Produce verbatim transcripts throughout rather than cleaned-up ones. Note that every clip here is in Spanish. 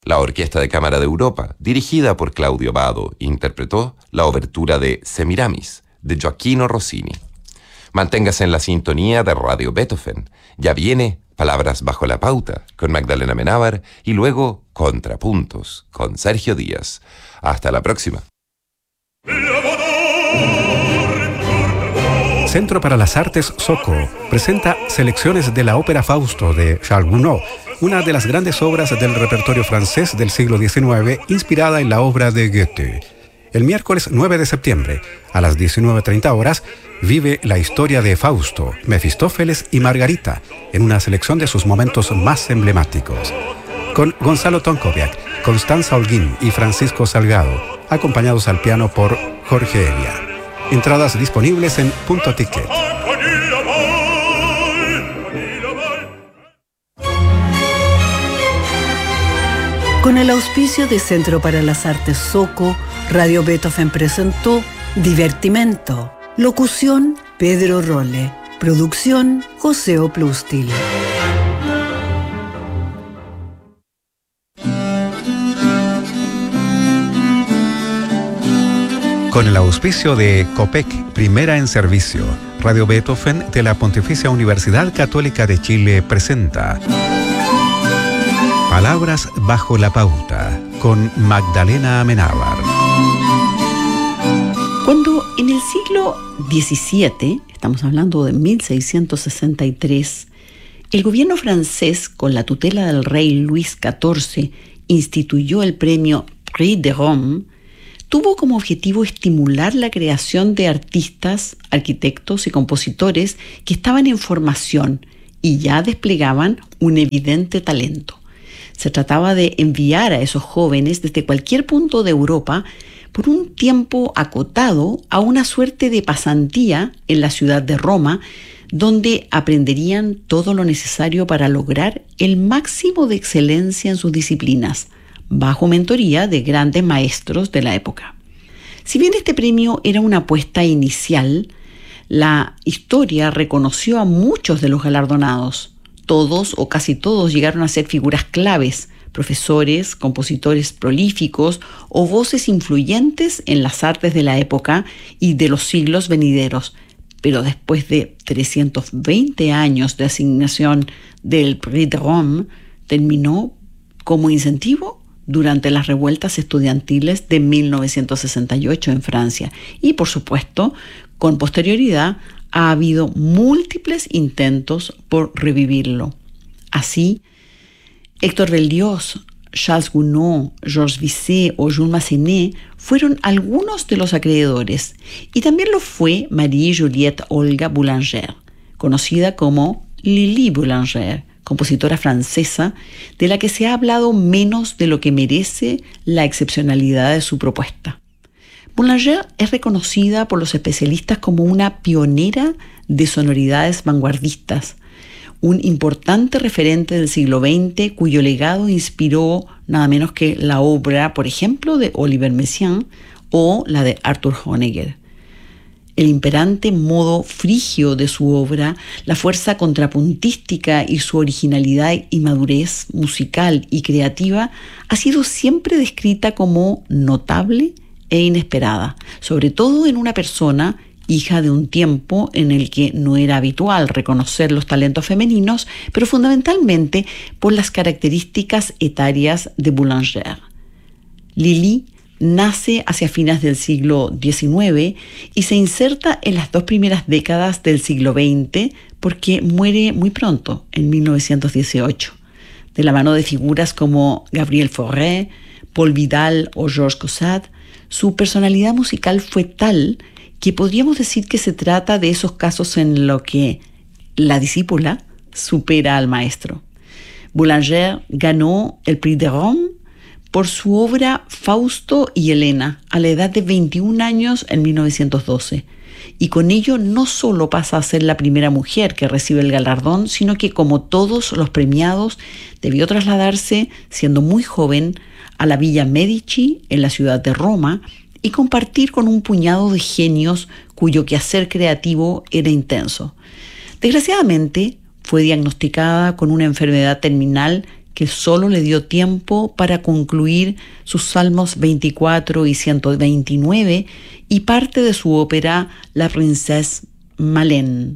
La Orquesta de Cámara de Europa, dirigida por Claudio Abbado, interpretó la obertura de Semiramis, de Gioacchino Rossini. Manténgase en la sintonía de Radio Beethoven. Ya viene Palabras bajo la pauta con Magdalena Amenábar y luego Contrapuntos con Sergio Díaz. Hasta la próxima. Centro para las Artes Soco presenta selecciones de la ópera Fausto de Charles Gounod, una de las grandes obras del repertorio francés del siglo diecinueve, inspirada en la obra de Goethe. El miércoles nueve de septiembre, a las diecinueve treinta horas, vive la historia de Fausto, Mefistófeles y Margarita, en una selección de sus momentos más emblemáticos. Con Gonzalo Tonkoviak, Constanza Holguín y Francisco Salgado, acompañados al piano por Jorge Elia. Entradas disponibles en Punto Ticket. Con el auspicio de Centro para las Artes Soco, Radio Beethoven presentó Divertimento. Locución, Pedro Rolle. Producción, José Oplustil. Con el auspicio de COPEC, primera en servicio, Radio Beethoven de la Pontificia Universidad Católica de Chile presenta Palabras bajo la pauta, con Magdalena Amenábar. Cuando en el siglo diecisiete, estamos hablando de mil seiscientos sesenta y tres, el gobierno francés, con la tutela del rey Luis catorce, instituyó el premio Prix de Rome, tuvo como objetivo estimular la creación de artistas, arquitectos y compositores que estaban en formación y ya desplegaban un evidente talento. Se trataba de enviar a esos jóvenes desde cualquier punto de Europa por un tiempo acotado a una suerte de pasantía en la ciudad de Roma, donde aprenderían todo lo necesario para lograr el máximo de excelencia en sus disciplinas, bajo mentoría de grandes maestros de la época. Si bien este premio era una apuesta inicial, la historia reconoció a muchos de los galardonados. Todos o casi todos llegaron a ser figuras claves, profesores, compositores prolíficos o voces influyentes en las artes de la época y de los siglos venideros. Pero después de trescientos veinte años de asignación del Prix de Rome, terminó como incentivo durante las revueltas estudiantiles de mil novecientos sesenta y ocho en Francia. Y, por supuesto, con posterioridad ha habido múltiples intentos por revivirlo. Así, Héctor Berlioz, Charles Gounod, Georges Bizet o Jules Massenet fueron algunos de los acreedores, y también lo fue Marie-Juliette Olga Boulanger, conocida como Lili Boulanger, compositora francesa, de la que se ha hablado menos de lo que merece la excepcionalidad de su propuesta. Boulanger es reconocida por los especialistas como una pionera de sonoridades vanguardistas, un importante referente del siglo veinte cuyo legado inspiró nada menos que la obra, por ejemplo, de Oliver Messiaen o la de Arthur Honegger. El imperante modo frigio de su obra, la fuerza contrapuntística y su originalidad y madurez musical y creativa ha sido siempre descrita como notable e inesperada, sobre todo en una persona hija de un tiempo en el que no era habitual reconocer los talentos femeninos, pero fundamentalmente por las características etarias de Boulanger. Lili nace hacia fines del siglo diecinueve y se inserta en las dos primeras décadas del siglo veinte porque muere muy pronto, en mil novecientos dieciocho, de la mano de figuras como Gabriel Fauré, Paul Vidal o Georges Cosat. Su personalidad musical fue tal que podríamos decir que se trata de esos casos en los que la discípula supera al maestro. Boulanger ganó el Prix de Rome por su obra Fausto y Helena a la edad de veintiún años en mil novecientos doce, y con ello no solo pasa a ser la primera mujer que recibe el galardón, sino que, como todos los premiados, debió trasladarse, siendo muy joven, a la Villa Medici en la ciudad de Roma y compartir con un puñado de genios cuyo quehacer creativo era intenso. Desgraciadamente, fue diagnosticada con una enfermedad terminal que solo le dio tiempo para concluir sus salmos veinticuatro y ciento veintinueve y parte de su ópera La Princesse Malène.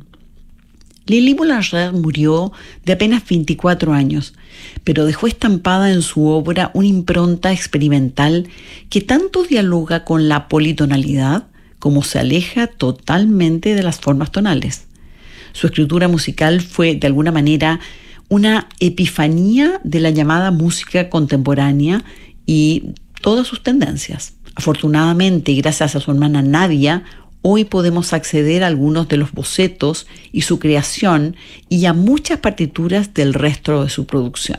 Lili Boulanger murió de apenas veinticuatro años, pero dejó estampada en su obra una impronta experimental que tanto dialoga con la politonalidad como se aleja totalmente de las formas tonales. Su escritura musical fue, de alguna manera, una epifanía de la llamada música contemporánea y todas sus tendencias. Afortunadamente, y gracias a su hermana Nadia, hoy podemos acceder a algunos de los bocetos y su creación y a muchas partituras del resto de su producción.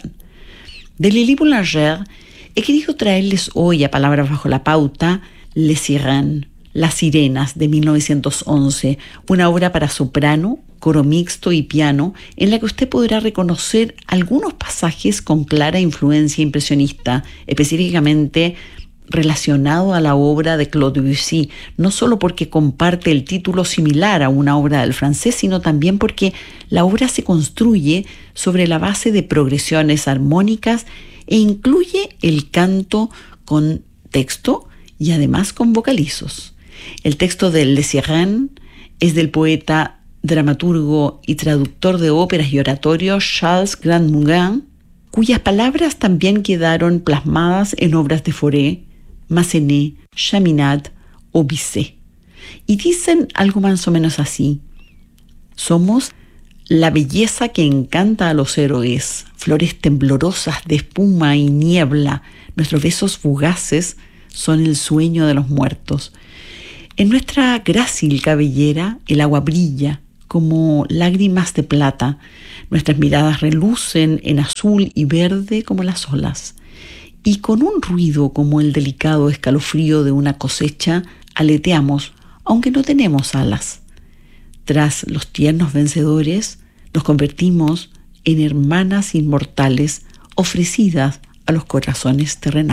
De Lili Boulanger he querido traerles hoy a Palabras Bajo la Pauta Les Sirènes, Las Sirenas, de mil novecientos once, una obra para soprano, coro mixto y piano, en la que usted podrá reconocer algunos pasajes con clara influencia impresionista, específicamente relacionado a la obra de Claude Debussy, no solo porque comparte el título similar a una obra del francés, sino también porque la obra se construye sobre la base de progresiones armónicas e incluye el canto con texto y además con vocalizos. El texto de Les Sirènes es del poeta, dramaturgo y traductor de óperas y oratorios Charles Grandmoulin, cuyas palabras también quedaron plasmadas en obras de Fauré, Massenet, Chaminade o Bizet. Y dicen algo más o menos así: somos la belleza que encanta a los héroes, flores temblorosas de espuma y niebla, nuestros besos fugaces son el sueño de los muertos. En nuestra grácil cabellera el agua brilla como lágrimas de plata, nuestras miradas relucen en azul y verde como las olas, y con un ruido como el delicado escalofrío de una cosecha aleteamos, aunque no tenemos alas. Tras los tiernos vencedores, nos convertimos en hermanas inmortales ofrecidas a los corazones terrenales.